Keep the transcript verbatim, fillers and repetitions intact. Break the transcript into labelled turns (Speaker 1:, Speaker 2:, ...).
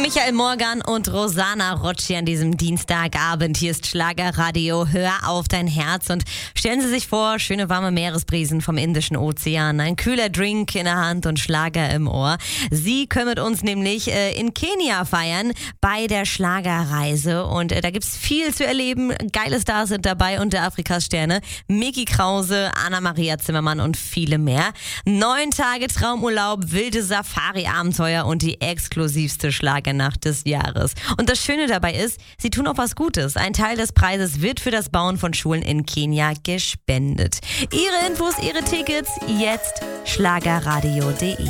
Speaker 1: Michael Morgan und Rosanna Rocci an diesem Dienstagabend. Hier ist Schlagerradio. Hör auf dein Herz und stellen Sie sich vor, schöne warme Meeresbrisen vom Indischen Ozean, ein kühler Drink in der Hand und Schlager im Ohr. Sie können mit uns nämlich äh, in Kenia feiern bei der Schlagerreise und äh, da gibt's viel zu erleben. Geile Stars sind dabei unter Afrikas Sterne. Miki Krause, Anna-Maria Zimmermann und viele mehr. Neun Tage Traumurlaub, wilde Safari-Abenteuer und die exklusivste Schlagernacht des Jahres. Und das Schöne dabei ist, sie tun auch was Gutes. Ein Teil des Preises wird für das Bauen von Schulen in Kenia gespendet. Ihre Infos, Ihre Tickets, jetzt schlagerradio punkt de.